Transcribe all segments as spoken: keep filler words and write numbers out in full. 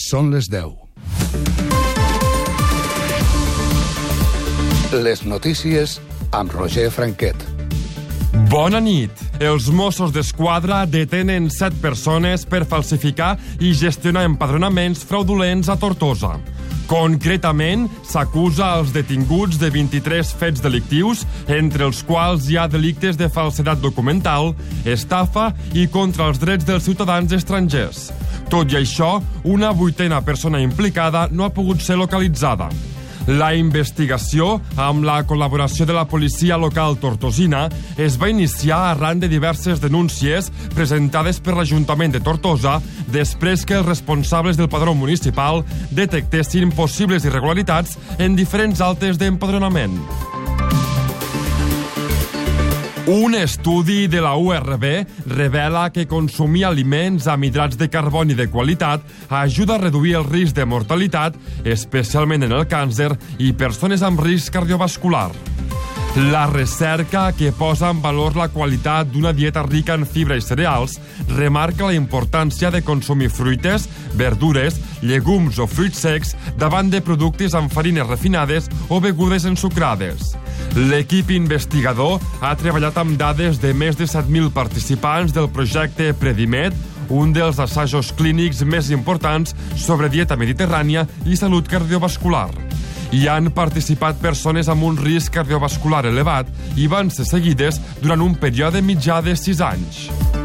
Són les deu. Les notícies amb Roger Franquet. Bona nit. Els Mossos d'Esquadra detenen set persones per falsificar i gestionar empadronaments fraudulents a Tortosa. Concretament, s'acusa als detinguts de vint-i-tres fets delictius, entre els quals hi ha delictes de falsedat documental, estafa i contra els drets dels ciutadans estrangers. Tot i això, una vuitena persona implicada no ha pogut ser localitzada. La investigació, amb la col·laboració de la policia local tortosina, es va iniciar arran de diverses denúncies presentades per l'Ajuntament de Tortosa després que els responsables del padró municipal detectessin possibles irregularitats en diferents actes d'empadronament. Un estudi de la U R B revela que consumir aliments amb hidrats de carboni de qualitat ajuda a reduir el risc de mortalitat, especialment en el càncer i persones amb risc cardiovascular. La recerca, que posa en valor la qualitat d'una dieta rica en fibra i cereals, remarca la importància de consumir fruites, verdures, llegums o fruits secs davant de productes amb farines refinades o begudes ensucrades. L'equip investigador ha treballat amb dades de més de set mil participants del projecte Predimed, un dels assajos clínics més importants sobre dieta mediterrània i salut cardiovascular. Hi han participat persones amb un risc cardiovascular elevat i van ser seguides durant un període mitjà de sis anys.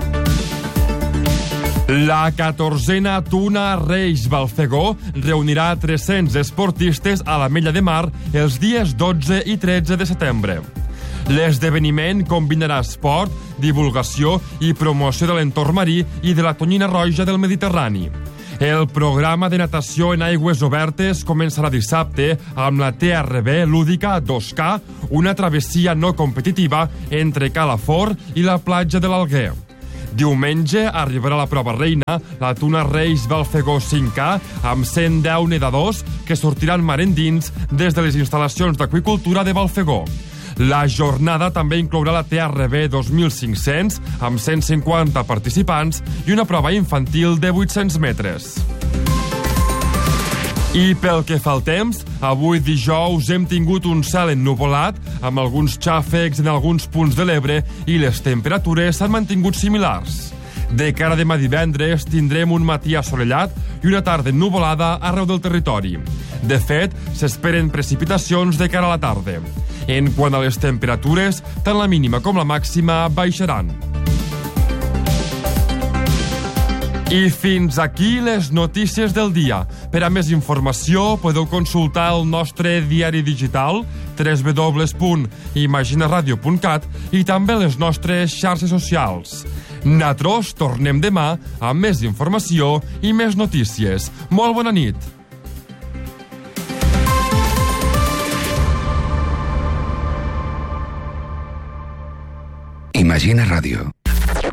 La catorzena Tuna Reis Balfegó reunirà tres-cents esportistes a l'Ametlla de Mar els dies dotze i tretze de setembre. L'esdeveniment combinarà esport, divulgació i promoció de l'entorn marí i de la tonyina roja del Mediterrani. El programa de natació en aigües obertes començarà dissabte amb la T R B lúdica dos K, una travessia no competitiva entre Calafort i la platja de l'Alguer. Diumenge arribarà la prova reina, la Tuna Reis Balfegó cinc K, amb cent deu nedadors que sortiran mar endins des de les instal·lacions d'aqüicultura de Balfegó. La jornada també inclourà la T R B dos mil cinc-cents, amb cent cinquanta participants, i una prova infantil de vuit-cents metres. I pel que fa al temps, avui dijous hem tingut un cel ennuvolat, amb alguns xàfecs en alguns punts de l'Ebre, i les temperatures s'han mantingut similars. De cara a demà divendres tindrem un matí assolellat i una tarda ennuvolada arreu del territori. De fet, s'esperen precipitacions de cara a la tarda. En quant a les temperatures, tant la mínima com la màxima baixaran. I fins aquí les notícies del dia. Per a més informació podeu consultar el nostre diari digital w w w punt imaginaradio punt cat i també les nostres xarxes socials. Nosaltres tornem demà amb més informació i més notícies. Molt bona nit! Imagina Ràdio.